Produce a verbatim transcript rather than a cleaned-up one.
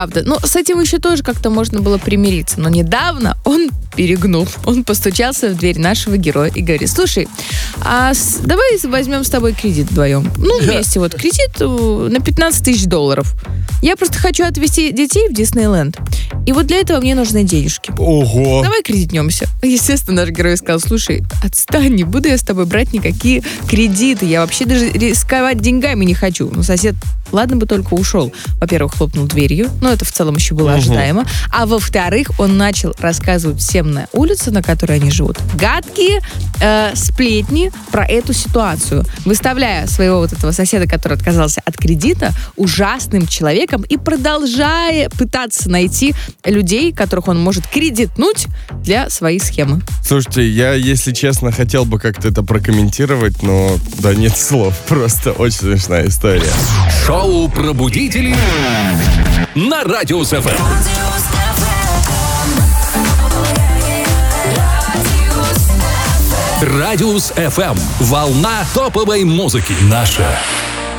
Правда. Ну, с этим еще тоже как-то можно было примириться. Но недавно он перегнул. Он постучался в дверь нашего героя и говорит: слушай, а с... давай возьмем с тобой кредит вдвоем. Ну, вместе вот кредит на пятнадцать тысяч долларов. Я просто хочу отвезти детей в Диснейленд. И вот для этого мне нужны денежки. Ого! Давай кредитнемся. Естественно, наш герой сказал: слушай, отстань, не буду я с тобой брать никакие кредиты. Я вообще даже рисковать деньгами не хочу. Ну, сосед, ладно бы только ушел. Во-первых, хлопнул дверью. Но это в целом еще было Угу. ожидаемо. А во-вторых, он начал рассказывать всем на улице, на которой они живут, гадкие э, сплетни про эту ситуацию. Выставляя своего вот этого соседа, который отказался от кредита, ужасным человеком и продолжая пытаться найти людей, которых он может кредитнуть для своей схемы. Слушайте, я, если честно, хотел бы как-то это прокомментировать, но да нет слов. Просто очень смешная история. Шоу «Пробудители» на Радиус эф эм. Радиус эф эм. Волна топовой музыки. Наша.